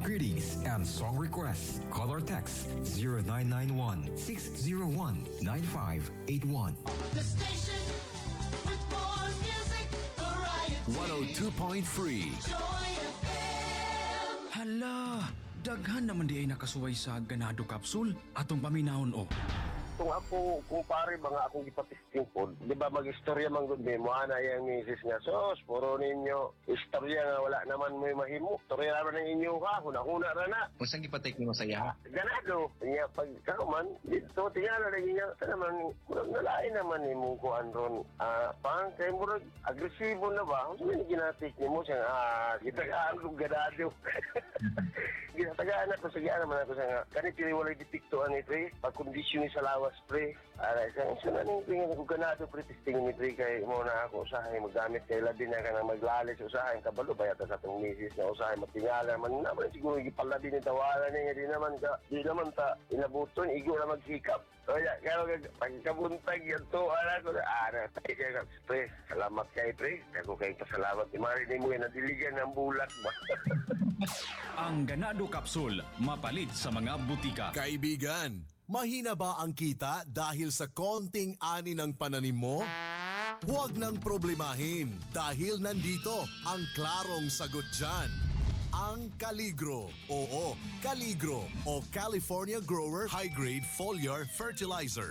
greetings and song requests. Call or text 0991-601-9581. The station with more music variety. 102.3. Joy FM. Hala, daghan naman di ay nakasuway sa ganado kapsul atong paminahon o. Kung ako, kumpare, mga akong ipatisting po, di ba mag-istorya man gud mo, ana yung misis nga, sos, puro ninyo, istorya nga wala naman may mahimo, istorya naman ng inyo ha, huna-huna na na. Kung saan ipatik mo saya? Ganado, niya pag kauman, dito, tingala lagi niya, sa naman, murag nalain naman ni mong kuan ron, pang, kay murag, agresibo na ba? Kung saan ginatik ni mo, siya, gitagaan kong ganado. Ginatagaan ako, sige naman ako siya nga, kanit tiniwalay detektuan ni pre, pag-kondisyon ni sa lawas pre, siya na ning tingin ko ganado pre, testingin ni pre, kay mo na ako usahay, magamit kay labi na ka na maglalis usahay, kabalo ba yata sa itong misis na usahay, matingala naman siguro ipalabi ni tawalan niya, di naman ta inabuton, igo na magsikap. So, kaya pagkabuntag yan to, ko na, pre, salamat kay pre, ako kayo pasalamat, marinig mo yan, nadiligan ng bulak ba? Ang ganado kapsul, mapalit sa mga butika. Kaibigan, mahina ba ang kita dahil sa konting ani ng pananim mo? Huwag nang problemahin dahil nandito ang klarong sagot dyan. Ang Caligro. Oo, Caligro o California Grower High Grade Foliar Fertilizer.